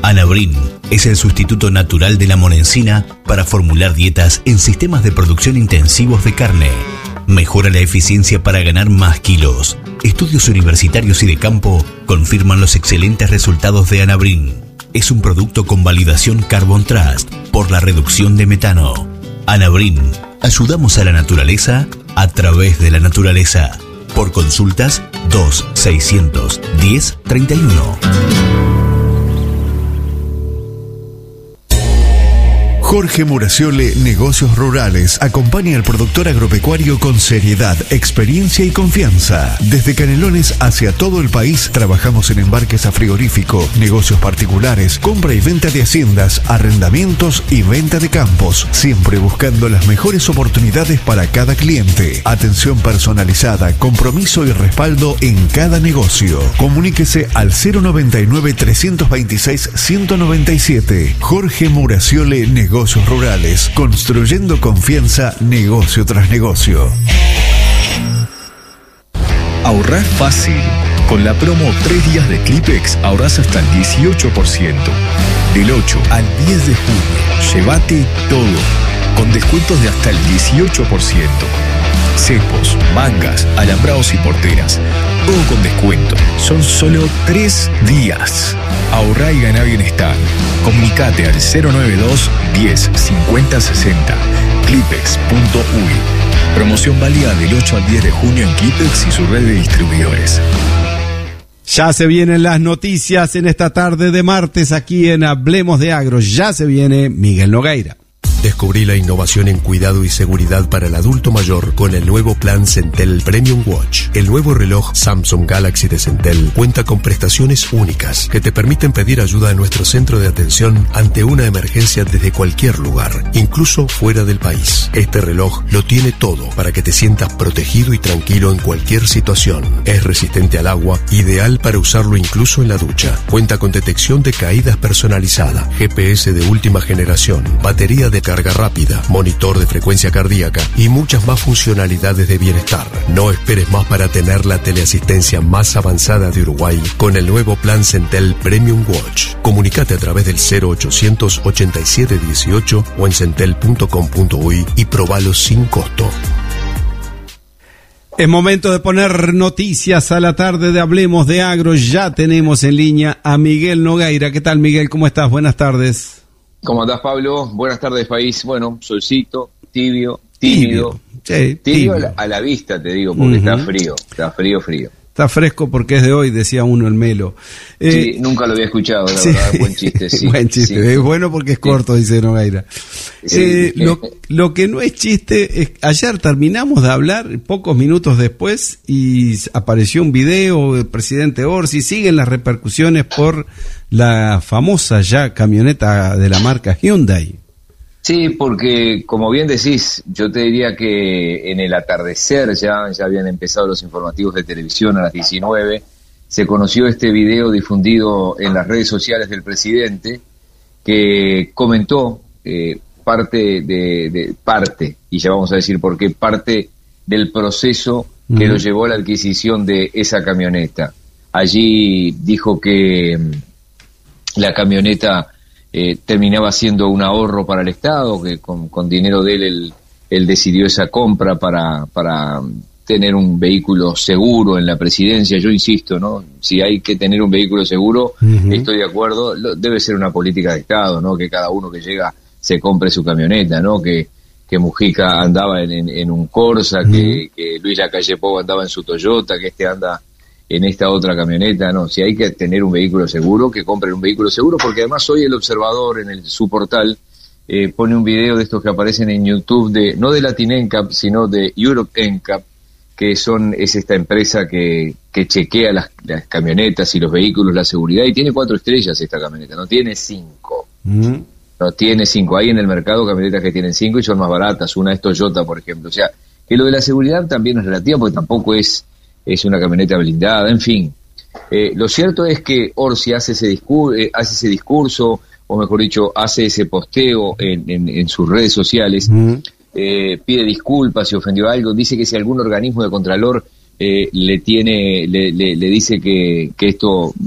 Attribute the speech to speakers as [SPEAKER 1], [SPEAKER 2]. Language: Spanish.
[SPEAKER 1] Anabrin es el sustituto natural de la monensina para formular dietas en sistemas de producción intensivos de carne. Mejora la eficiencia para ganar más kilos. Estudios universitarios y de campo confirman los excelentes resultados de Anabrin. Es un producto con validación Carbon Trust por la reducción de metano. Anabrin, ayudamos a la naturaleza a través de la naturaleza. Por consultas 2-600-10-31.
[SPEAKER 2] Jorge Muraciole, Negocios Rurales, acompaña al productor agropecuario con seriedad, experiencia y confianza. Desde Canelones hacia todo el país trabajamos en embarques a frigorífico, negocios particulares, compra y venta de haciendas, arrendamientos y venta de campos, siempre buscando las mejores oportunidades para cada cliente. Atención personalizada, compromiso y respaldo en cada negocio. Comuníquese al 099-326-197. Jorge Muraciole, Negocios Rurales, construyendo confianza negocio tras negocio.
[SPEAKER 3] Ahorrar fácil. Con la promo 3 días de Clipex ahorrás hasta el 18%. Del 8 al 10 de junio, llévate todo, con descuentos de hasta el 18%. Cepos, mangas, alambrados y porteras, todo con descuento. Son solo 3 días. Ahorrá y ganá bienestar. Comunicate al 092 10 50 60. Clipex.uy. Promoción válida del 8 al 10 de junio en Clipex y su red de distribuidores.
[SPEAKER 4] Ya se vienen las noticias en esta tarde de martes aquí en Hablemos de Agro. Ya se viene Miguel Nogueira.
[SPEAKER 5] Descubrí la innovación en cuidado y seguridad para el adulto mayor con el nuevo plan Centel Premium Watch. El nuevo reloj Samsung Galaxy de Centel cuenta con prestaciones únicas que te permiten pedir ayuda a nuestro centro de atención ante una emergencia desde cualquier lugar, incluso fuera del país. Este reloj lo tiene todo para que te sientas protegido y tranquilo en cualquier situación. Es resistente al agua, ideal para usarlo incluso en la ducha. Cuenta con detección de caídas personalizada, GPS de última generación, batería de carga rápida, monitor de frecuencia cardíaca y muchas más funcionalidades de bienestar. No esperes más para tener la teleasistencia más avanzada de Uruguay con el nuevo plan Centel Premium Watch. Comunicate a través del 0800 87 18 o en centel.com.uy y probalo sin costo.
[SPEAKER 4] Es momento de poner noticias a la tarde de Hablemos de Agro. Ya tenemos en línea a Miguel Nogueira. ¿Qué tal, Miguel? ¿Cómo estás? Buenas tardes.
[SPEAKER 6] ¿Cómo andás, Pablo? Buenas tardes, país. Bueno, solcito, tímido. Sí, tibio a la vista, te digo, porque está frío.
[SPEAKER 4] Está fresco porque es de hoy, decía uno el Melo.
[SPEAKER 6] Sí, nunca lo había escuchado, la verdad, buen chiste, sí.
[SPEAKER 4] Buen chiste, sí. Es bueno porque es corto, dice Nogueira. Sí. Lo que no es chiste es, ayer terminamos de hablar, pocos minutos después, y apareció un video del presidente Orsi, siguen las repercusiones por la famosa ya camioneta de la marca Hyundai.
[SPEAKER 6] Sí, porque como bien decís, yo te diría que en el atardecer ya habían empezado los informativos de televisión a las 19, se conoció este video difundido en las redes sociales del presidente que comentó parte, y ya vamos a decir por qué, parte del proceso que lo llevó a la adquisición de esa camioneta. Allí dijo que la camioneta terminaba siendo un ahorro para el Estado, que con dinero de él decidió esa compra para tener un vehículo seguro en la presidencia. Yo insisto, ¿no? Si hay que tener un vehículo seguro, estoy de acuerdo, debe ser una política de Estado, ¿no? Que cada uno que llega se compre su camioneta, ¿no? Que Mujica andaba en un Corsa, que Luis Lacalle Pou andaba en su Toyota, que anda en esta otra camioneta. No, si hay que tener un vehículo seguro, que compren un vehículo seguro, porque además hoy el Observador en su portal pone un video de estos que aparecen en YouTube, no de Latin NCAP, sino de Europe NCAP, que es esta empresa que chequea las camionetas y los vehículos, la seguridad, y tiene 4 estrellas esta camioneta, no tiene 5. No tiene 5, hay en el mercado camionetas que tienen 5 y son más baratas, una es Toyota, por ejemplo. O sea, que lo de la seguridad también es relativo, porque tampoco es una camioneta blindada, en fin. Lo cierto es que Orsi hace ese discurso, o mejor dicho, hace ese posteo en sus redes sociales, pide disculpas si ofendió algo, dice que si algún organismo de Contralor le dice que esto